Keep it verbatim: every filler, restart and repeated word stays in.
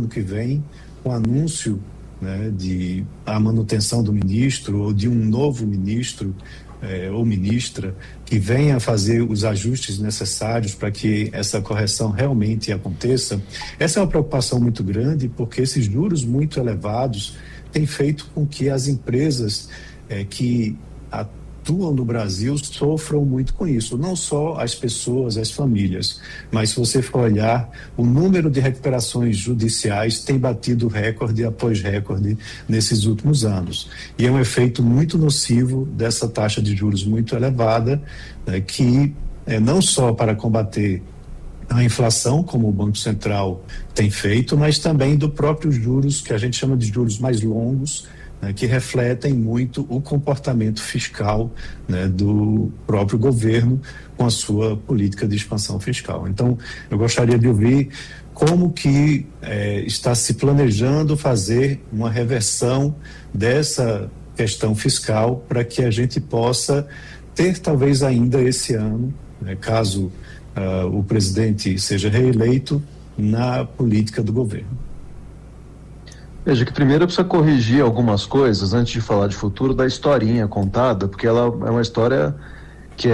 ano que vem, com o anúncio, né, de a manutenção do ministro ou de um novo ministro eh, ou ministra que venha fazer os ajustes necessários para que essa correção realmente aconteça. Essa é uma preocupação muito grande, porque esses juros muito elevados têm feito com que as empresas eh, que atuam no Brasil sofram muito com isso, não só as pessoas, as famílias, mas se você for olhar, o número de recuperações judiciais tem batido recorde após recorde nesses últimos anos, e é um efeito muito nocivo dessa taxa de juros muito elevada, né, que é não só para combater a inflação, como o Banco Central tem feito, mas também do próprio juros, que a gente chama de juros mais longos, né, que refletem muito o comportamento fiscal, né, do próprio governo com a sua política de expansão fiscal. Então, eu gostaria de ouvir como que eh, está se planejando fazer uma reversão dessa questão fiscal para que a gente possa ter talvez ainda esse ano, né, caso uh, o presidente seja reeleito, na política do governo. Veja que primeiro precisa corrigir algumas coisas antes de falar de futuro da historinha contada, porque ela é uma história